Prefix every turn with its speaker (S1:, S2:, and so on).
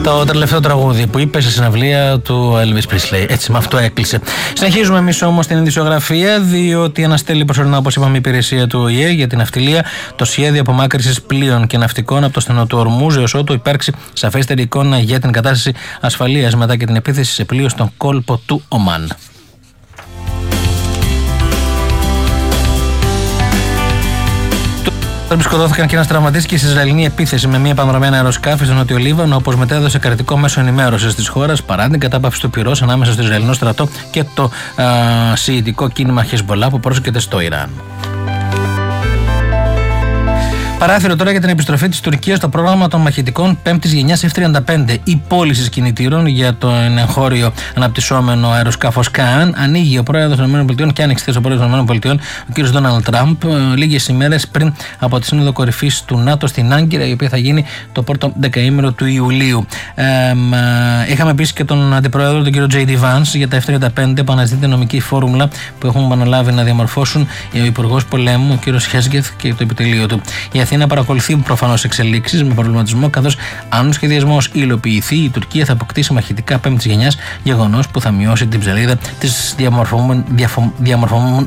S1: Το τελευταίο τραγούδι που είπε σε συναυλία του Elvis Presley. Έτσι, με αυτό έκλεισε. Συνεχίζουμε εμείς όμως την ειδησιογραφία, διότι αναστέλει προσωρινά, όπως είπαμε, η υπηρεσία του ΟΗΕ για την ναυτιλία το σχέδιο απομάκρυνσης πλοίων και ναυτικών από το στενό του Ορμούζ, έως ότου υπάρξει σαφέστερη εικόνα για την κατάσταση ασφαλείας μετά και την επίθεση σε πλοίο στον κόλπο του Ομάν. Σκοτώθηκαν και ένας τραυματίστηκε σε Ισραηλινή επίθεση με μία πανδρομένα αεροσκάφη στο Νότιο Λίβανο, όπως μετέδωσε κρατικό μέσο ενημέρωσης της χώρας, παρά την κατάπαυση του πυρός ανάμεσα στο Ισραηλινό στρατό και το σιητικό κίνημα Χεσμπολά που πρόσκειται στο Ιράν. Παράθυρο τώρα για την επιστροφή της Τουρκίας στο πρόγραμμα των μαχητικών 5ης γενιάς F-35 ή πώλησης κινητήρων για το εγχώριο αναπτυσσόμενο αεροσκάφος Καάν. Ανοίγει ο πρόεδρος των ΗΠΑ και άνοιξε ο πρόεδρος των ΗΠΑ, ο κ. Ντόναλντ Τραμπ, λίγες ημέρες πριν από τη Σύνοδο Κορυφής του ΝΑΤΟ στην Άγκυρα, η οποία θα γίνει το πρώτο δεκαήμερο του Ιουλίου. Είχαμε επίσης και τον αντιπρόεδρο, τον κ. J.D. Vance, για τα F-35 που αναζητείται νομική φόρμουλα που έχουν αναλάβει να διαμορφώσουν ο Υπουργός Πολέμου, ο κ. Χέσγκεθ, και το επιτελείο του. Η Αθήνα παρακολουθεί προφανώς εξελίξεις με προβληματισμό, καθώς αν ο σχεδιασμός υλοποιηθεί, η Τουρκία θα αποκτήσει μαχητικά 5ης γενιάς, γεγονός που θα μειώσει την ψαλίδα της διαμορφωμένων